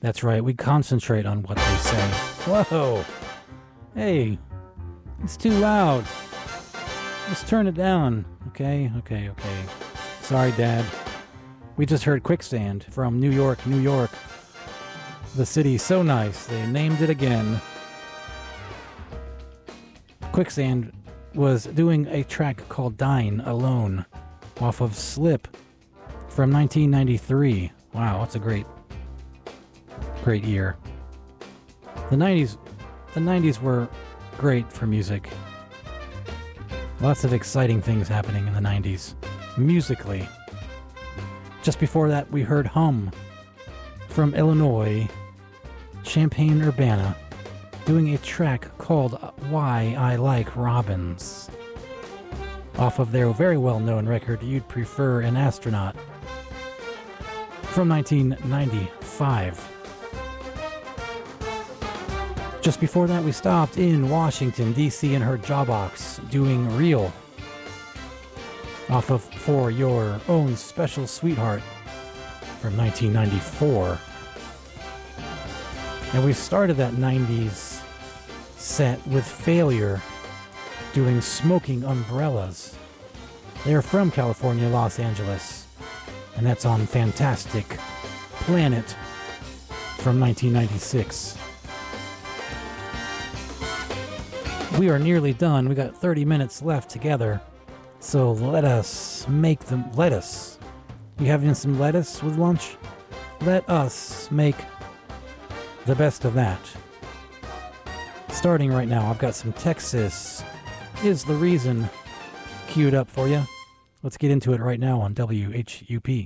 That's right, we concentrate on what they say. Whoa! Hey, it's too loud. Let's turn it down. Okay. Sorry, Dad. We just heard Quicksand from New York, New York. The city's so nice, they named it again. Quicksand was doing a track called Dine Alone off of Slip from 1993. Wow, that's a great year. The 90s were great for music. Lots of exciting things happening in the 90s, musically. Just before that, we heard Hum from Illinois, Champaign-Urbana, doing a track called Why I Like Robins, off of their very well-known record, You'd Prefer an Astronaut, from 1995. Just before that, we stopped in Washington, D.C. and heard Jawbox doing Real, off of For Your Own Special Sweetheart, from 1994. And we started that 90s set with Failure doing Smoking Umbrellas. They're from California, Los Angeles, and that's on Fantastic Planet from 1996. We are nearly done. We got 30 minutes left together. So let us make them lettuce. You having some lettuce with lunch? Let us make the best of that. Starting right now, I've got some Texas Is the Reason queued up for you. Let's get into it right now on WHUP.